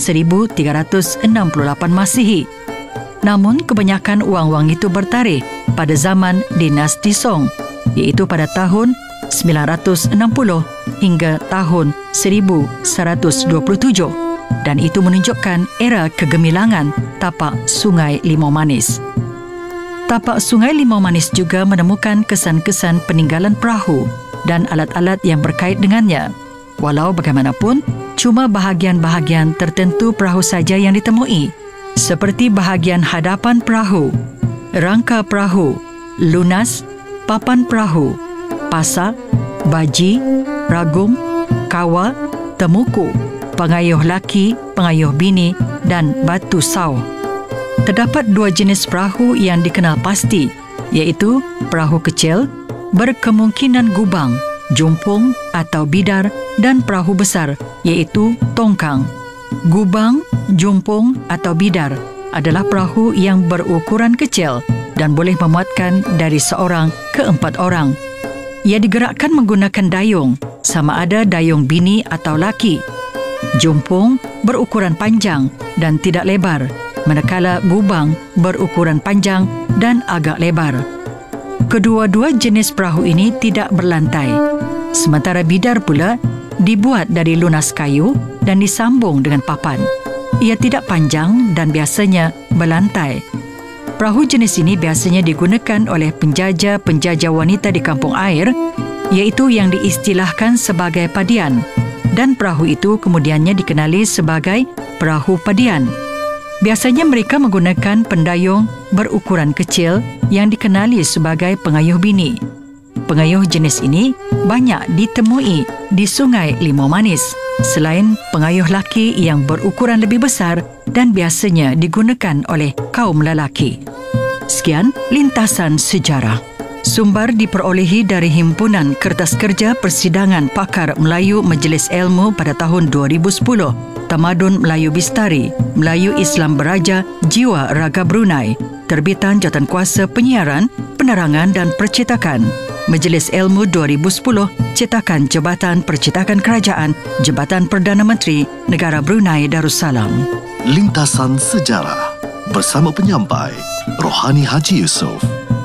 1368 Masihi. Namun kebanyakan wang-wang itu bertarikh pada zaman dinasti Song, iaitu pada tahun 960 hingga tahun 1127, dan itu menunjukkan era kegemilangan tapak Sungai Limau Manis. Tapak Sungai Limau Manis juga menemukan kesan-kesan peninggalan perahu dan alat-alat yang berkait dengannya. Walau bagaimanapun, cuma bahagian-bahagian tertentu perahu saja yang ditemui, seperti bahagian hadapan perahu, rangka perahu, lunas, papan perahu, pasak, baji, ragum, kawa, temuku, pengayuh laki, pengayuh bini dan batu saw. Terdapat dua jenis perahu yang dikenal pasti, iaitu perahu kecil, berkemungkinan gubang, jumpung atau bidar, dan perahu besar, iaitu tongkang. Gubang, jumpung atau bidar adalah perahu yang berukuran kecil dan boleh memuatkan dari seorang ke 4 orang. Ia digerakkan menggunakan dayung, sama ada dayung bini atau laki. Jumpung berukuran panjang dan tidak lebar, manakala gubang berukuran panjang dan agak lebar. Kedua-dua jenis perahu ini tidak berlantai. Sementara bidar pula dibuat dari lunas kayu dan disambung dengan papan. Ia tidak panjang dan biasanya berlantai. Perahu jenis ini biasanya digunakan oleh penjajah-penjajah wanita di kampung air, iaitu yang diistilahkan sebagai padian, dan perahu itu kemudiannya dikenali sebagai perahu padian. Biasanya mereka menggunakan pendayung berukuran kecil yang dikenali sebagai pengayuh bini. Pengayuh jenis ini banyak ditemui di Sungai Limau Manis, selain pengayuh laki yang berukuran lebih besar dan biasanya digunakan oleh kaum lelaki. Sekian lintasan sejarah. Sumber diperolehi dari Himpunan Kertas Kerja Persidangan Pakar Melayu Majlis Ilmu pada tahun 2010, Tamadun Melayu Bistari, Melayu Islam Beraja, Jiwa Raga Brunei, Terbitan Jawatankuasa Penyiaran, Penerangan dan Percetakan, Majlis Ilmu 2010, Cetakan Jabatan Percetakan Kerajaan, Jabatan Perdana Menteri, Negara Brunei Darussalam. Lintasan Sejarah bersama penyampai Rohani Haji Yusof.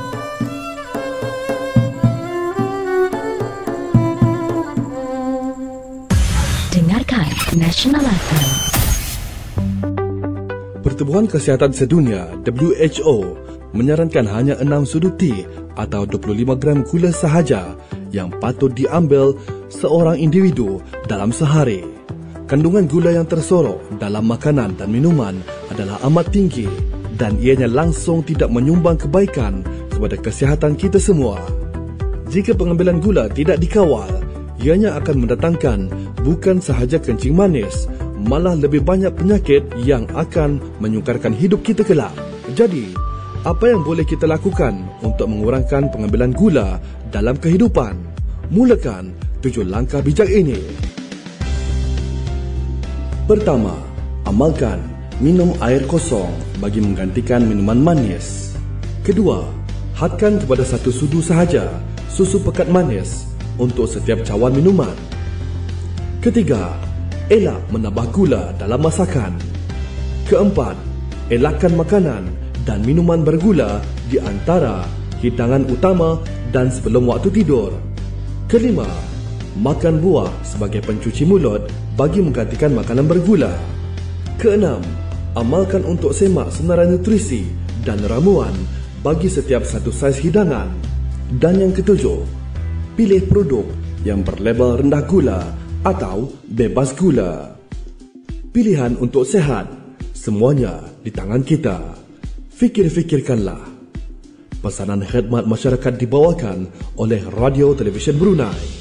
Dengarkan National FM. Pertubuhan Kesihatan Sedunia WHO menyarankan hanya 6 sudu teh atau 25 gram gula sahaja yang patut diambil seorang individu dalam sehari. Kandungan gula yang tersorok dalam makanan dan minuman adalah amat tinggi dan ianya langsung tidak menyumbang kebaikan kepada kesihatan kita semua. Jika pengambilan gula tidak dikawal, ianya akan mendatangkan bukan sahaja kencing manis, malah lebih banyak penyakit yang akan menyukarkan hidup kita kelak. Jadi, apa yang boleh kita lakukan untuk mengurangkan pengambilan gula dalam kehidupan? Mulakan 7 langkah bijak ini. Pertama, amalkan minum air kosong bagi menggantikan minuman manis. Kedua, hadkan kepada 1 sudu sahaja susu pekat manis untuk setiap cawan minuman. Ketiga, elak menambah gula dalam masakan. Keempat, elakkan makanan dan minuman bergula di antara hidangan utama dan sebelum waktu tidur. Kelima, makan buah sebagai pencuci mulut bagi menggantikan makanan bergula. Keenam, amalkan untuk semak senarai nutrisi dan ramuan bagi setiap satu saiz hidangan. Dan yang ketujuh, pilih produk yang berlabel rendah gula atau bebas gula. Pilihan untuk sehat, semuanya di tangan kita. Fikir-fikirkanlah. Pesanan khidmat masyarakat dibawakan oleh Radio Televisyen Brunei.